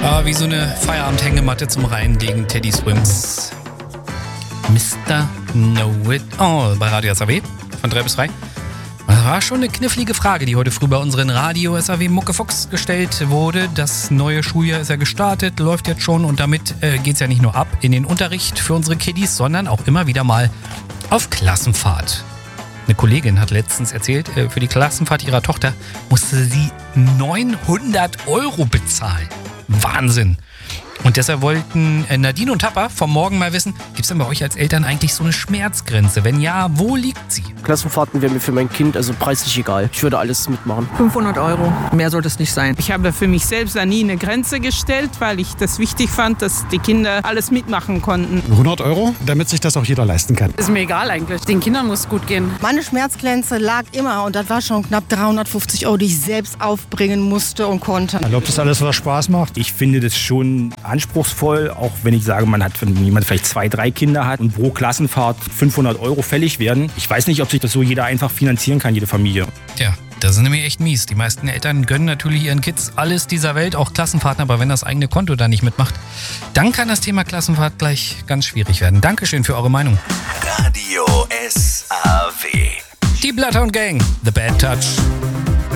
Wie so eine Feierabendhängematte zum Reinlegen, Teddy Swims. Mr. Know It All bei Radio SAW von 3 bis 3. Das war schon eine knifflige Frage, die heute früh bei unseren Radio SAW Muckefuchs gestellt wurde. Das neue Schuljahr ist ja gestartet, läuft jetzt schon und damit geht es ja nicht nur ab in den Unterricht für unsere Kiddies, sondern auch immer wieder mal auf Klassenfahrt. Eine Kollegin hat letztens erzählt, für die Klassenfahrt ihrer Tochter musste sie 900 € bezahlen. Wahnsinn! Und deshalb wollten Nadine und Tapper vom Morgen mal wissen, gibt es denn bei euch als Eltern eigentlich so eine Schmerzgrenze? Wenn ja, wo liegt sie? Klassenfahrten wäre mir für mein Kind also preislich egal. Ich würde alles mitmachen. 500 €. Mehr sollte es nicht sein. Ich habe für mich selbst da nie eine Grenze gestellt, weil ich das wichtig fand, dass die Kinder alles mitmachen konnten. 100 €, damit sich das auch jeder leisten kann. Ist mir egal eigentlich. Den Kindern muss es gut gehen. Meine Schmerzgrenze lag immer und das war schon knapp 350 €, die ich selbst aufbringen musste und konnte. Erlaubt das alles, was Spaß macht? Ich finde das schon anspruchsvoll, auch wenn ich sage, wenn jemand vielleicht 2, 3 Kinder hat und pro Klassenfahrt 500 € fällig werden. Ich weiß nicht, ob sich das so jeder einfach finanzieren kann, jede Familie. Tja, das ist nämlich echt mies. Die meisten Eltern gönnen natürlich ihren Kids alles dieser Welt, auch Klassenfahrten, aber wenn das eigene Konto da nicht mitmacht, dann kann das Thema Klassenfahrt gleich ganz schwierig werden. Dankeschön für eure Meinung. Radio SAW. Die Bloodhound Gang, The Bad Touch.